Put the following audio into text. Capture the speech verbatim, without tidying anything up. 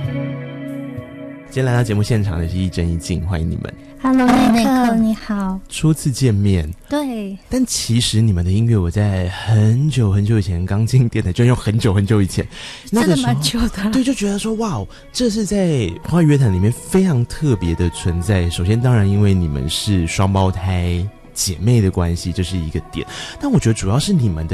今天来到节目现场的是一真一静，欢迎你们。 Hello， 内克，你好。 初次见面， 对。但其实你们的音乐，我在很久很久以前刚进电台，就用很久很久以前，那个时候真的蛮久的。 对，就觉得说，哇，这是在华语乐坛里面非常特别的存在。首先，当然因为你们是双胞胎姐妹的关系，这是一个点。但我觉得主要是你们的